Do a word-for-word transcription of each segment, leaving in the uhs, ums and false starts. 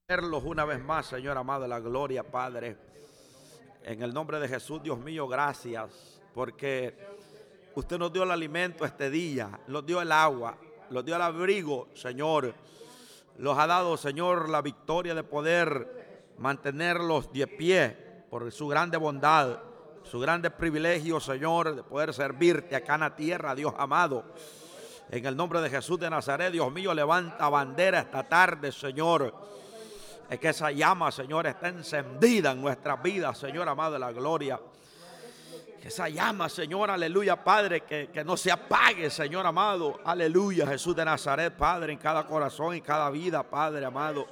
Verlos una vez más, Señor amado, de la gloria, Padre. En el nombre de Jesús, Dios mío, gracias, porque usted nos dio el alimento este día, nos dio el agua, nos dio el abrigo, Señor. Los ha dado, Señor, la victoria de poder mantenerlos de pie por su grande bondad, su grande privilegio, Señor, de poder servirte acá en la tierra, Dios amado. En el nombre de Jesús de Nazaret, Dios mío, levanta bandera esta tarde, Señor. Es que esa llama, Señor, está encendida en nuestras vidas, Señor amado de la gloria. Que esa llama, Señor, aleluya, Padre, que, que no se apague, Señor amado, aleluya, Jesús de Nazaret, Padre, en cada corazón, en cada vida, Padre amado.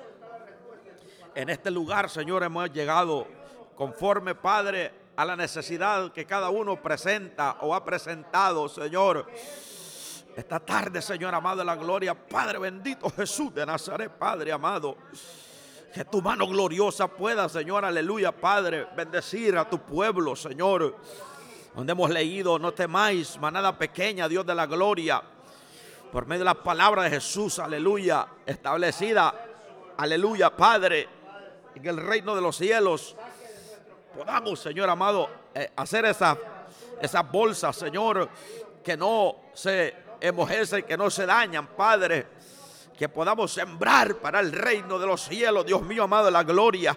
En este lugar, Señor, hemos llegado conforme, Padre, a la necesidad que cada uno presenta o ha presentado, Señor. Esta tarde, Señor amado de la gloria, Padre bendito Jesús de Nazaret, Padre amado. Que tu mano gloriosa pueda, Señor, aleluya, Padre, bendecir a tu pueblo, Señor. Donde hemos leído, no temáis, manada pequeña, Dios de la gloria. Por medio de la palabra de Jesús, aleluya, establecida, aleluya, Padre, en el reino de los cielos. Podamos, Señor amado, eh, hacer esas esa bolsas, Señor, que no se enmojecen, que no se dañan, Padre. Que podamos sembrar para el reino de los cielos, Dios mío amado de la gloria.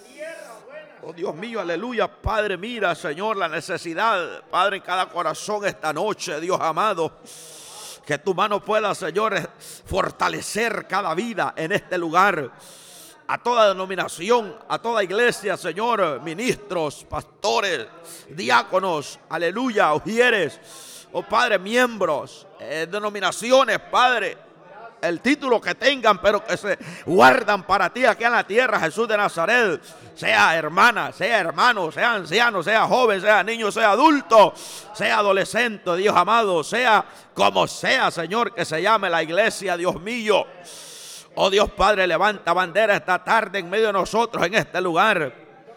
Oh Dios mío, aleluya, Padre, mira, Señor, la necesidad, Padre, en cada corazón esta noche, Dios amado. Que tu mano pueda, Señor, fortalecer cada vida en este lugar. A toda denominación, a toda iglesia, Señor, ministros, pastores, diáconos, aleluya, ujieres, oh Padre, miembros, eh, denominaciones, Padre. El título que tengan, pero que se guardan para ti aquí en la tierra, Jesús de Nazaret. Sea hermana, sea hermano, sea anciano, sea joven, sea niño, sea adulto, sea adolescente, Dios amado, sea como sea, Señor, que se llame la iglesia, Dios mío. Oh Dios Padre, levanta bandera esta tarde en medio de nosotros en este lugar.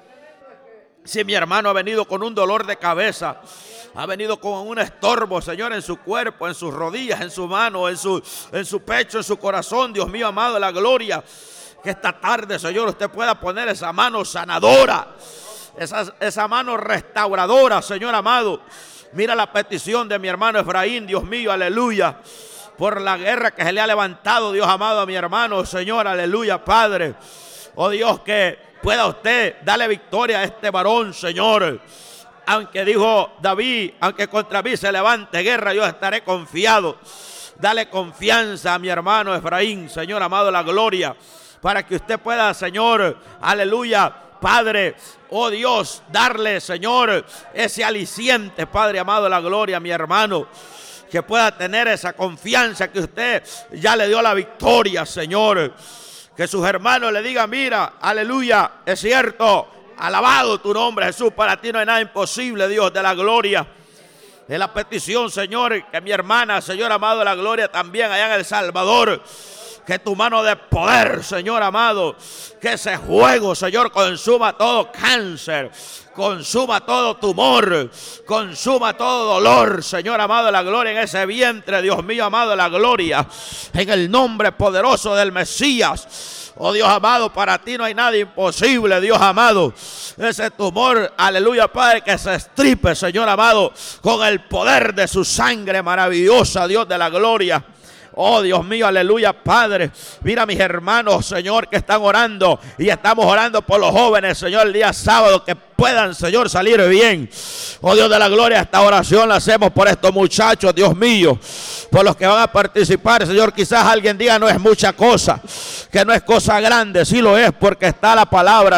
Si mi hermano ha venido con un dolor de cabeza, ha venido con un estorbo, Señor, en su cuerpo, en sus rodillas, en su mano, en su, en su pecho, en su corazón, Dios mío amado de la gloria, que esta tarde, Señor, usted pueda poner esa mano sanadora, esa, esa mano restauradora, Señor amado. Mira la petición de mi hermano Efraín, Dios mío, aleluya, por la guerra que se le ha levantado, Dios amado, a mi hermano, Señor, aleluya, Padre. Oh Dios, que pueda usted darle victoria a este varón, Señor. Aunque dijo David, aunque contra mí se levante guerra, yo estaré confiado. Dale confianza a mi hermano Efraín, Señor amado, la gloria, para que usted pueda, Señor, aleluya, Padre, oh Dios, darle, Señor, ese aliciente, Padre amado, la gloria a mi hermano, que pueda tener esa confianza que usted ya le dio la victoria, Señor. Que sus hermanos le digan, mira, aleluya, es cierto. Alabado tu nombre, Jesús, para ti no hay nada imposible, Dios de la gloria. Es la petición, Señor, que mi hermana, Señor amado de la gloria, también allá en El Salvador, que tu mano de poder, Señor amado, que ese fuego, Señor, consuma todo cáncer, consuma todo tumor, consuma todo dolor, Señor amado de la gloria, en ese vientre, Dios mío amado de la gloria, en el nombre poderoso del Mesías. Oh Dios amado, para ti no hay nada imposible, Dios amado. Ese tumor, aleluya, Padre, que se estripe, Señor amado, con el poder de su sangre maravillosa, Dios de la gloria. Oh Dios mío, aleluya, Padre. Mira mis hermanos, Señor, que están orando. Y estamos orando por los jóvenes, Señor, el día sábado, que puedan, Señor, salir bien. Oh Dios de la gloria, esta oración la hacemos por estos muchachos, Dios mío, por los que van a participar, Señor. Quizás alguien diga no es mucha cosa, que no es cosa grande. Sí lo es, porque está la palabra,